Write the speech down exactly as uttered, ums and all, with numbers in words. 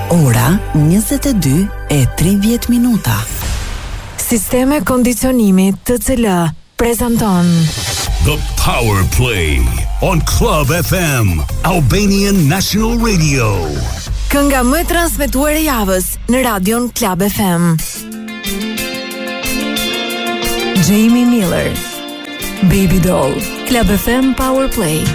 Ora njëzet e dy e tridhjetë minuta. Sisteme kondicionimi T C L prezanton The Power Play on Club F M, Albanian National Radio. Kënga më e transmetuar e javës në radion Club F M. Jamie Miller, Baby Doll, Club F M Power Play.